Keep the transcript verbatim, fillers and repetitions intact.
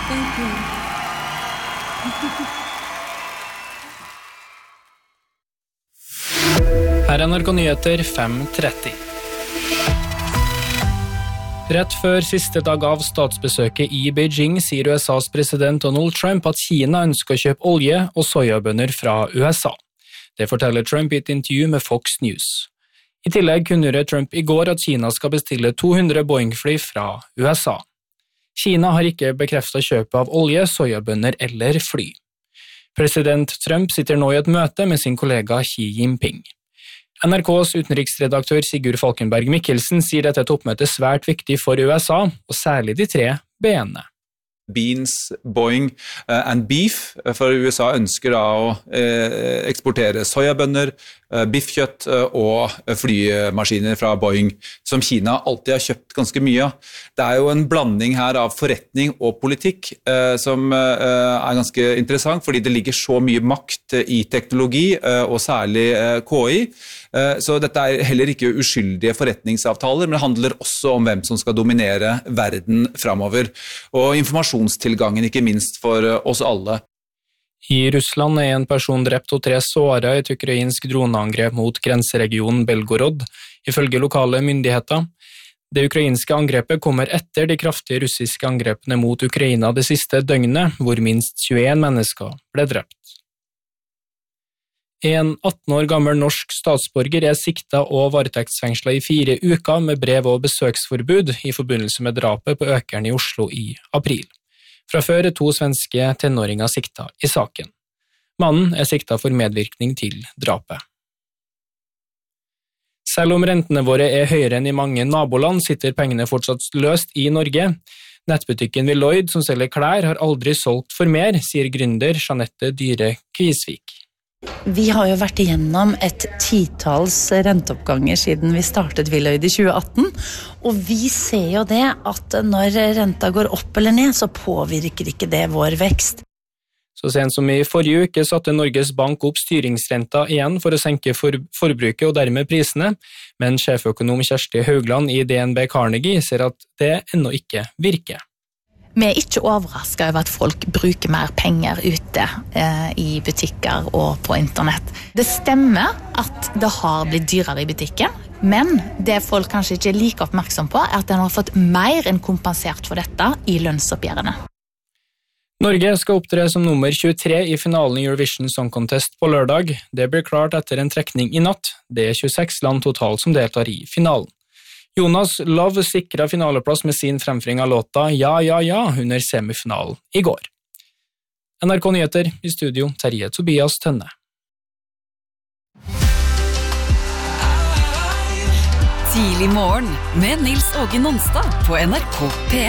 Thank you. Her er N R K Nyheter fem tretti. Rett før siste dag av statsbesøket i Beijing sier U S A's president Donald Trump at Kina ønsker å kjøpe olje og sojabønner fra U S A. Det forteller Trump i et intervju med Fox News. I tillegg kunngjorde Trump i går at Kina skal bestille to hundre Boeing-fly fra U S A. Kina har ikke bekreftet kjøpet av olje, sojabønner eller fly. President Trump sitter nå i et møte med sin kollega Xi Jinping. N R K's utenriksredaktør Sigurd Falkenberg Mikkelsen sier dette toppmøtet svært viktig for U S A, og særlig de tre B-ene. Beans, Boeing uh, and beef, for U S A ønsker da å uh, eksportere sojabønner, uh, biffkjøtt uh, og flymaskiner fra Boeing, som Kina alltid har kjøpt ganske mye av. Det er jo en blanding her av forretning og politikk uh, som uh, er ganske interessant, fordi det ligger så mye makt i teknologi, uh, og særlig uh, K I. Uh, så dette er heller ikke uskyldige forretningsavtaler, men det handler også om hvem som skal dominere verden fremover. Og informasjonstilgangen ikke minst for oss alle. I Russland er en person drept og tre såret i et ukrainsk droneangrep mot grenseregionen Belgorod, ifølge lokale myndigheter. Det ukrainske angrepet kommer etter de kraftige russiske angrepene mot Ukraina det siste døgnet, hvor minst tjueen mennesker ble drept. En atten år gammel norsk statsborger er siktet og varetektsfengslet i fire uker med brev- og besøksforbud i forbindelse med drapet på økeren i Oslo i april. Fra før er to svenske tenåringer siktet i saken. Mannen er siktet for medvirkning til drapet. Selv om rentene våre er høyere enn i mange naboland, sitter pengene fortsatt løst i Norge. Nettbutikken Lloyd, som selger klær, har aldri solgt for mer, sier gründer Jeanette Dyre Kvisvik. Vi har jo vært igjennom et titalls renteoppganger siden vi startet Lloyd i tjue atten, og vi ser jo det at når renta går opp eller ned, så påvirker ikke det vår vekst. Så sent som i forrige uke satte Norges Bank opp styringsrenta igjen for å senke for forbruket og dermed prisene, men sjeføkonom Kjersti Haugland i D N B Carnegie ser at det ennå ikke virker. Vi er ikke overrasket over at folk bruker mer penger ute eh, i butikker og på internett. Det stemmer at det har blitt dyrere i butikken, men det folk kanskje ikke er like oppmerksom på er at den har fått mer enn kompensert for dette i lønnsoppgjørene. Norge skal opptre som nummer tjuetre i finalen i Eurovision Song Contest på lørdag. Det blir klart etter en trekning i natt. Det er tjueseks land totalt som deltar i finalen. Jonas Love sikret finaleplass med sin fremføring av låta Ja, ja, ja under semifinalen i går. N R K Nyheter i studio, Terje Tobias Tønne. Tidlig morgen med Nils Åge Nonstad på N R K P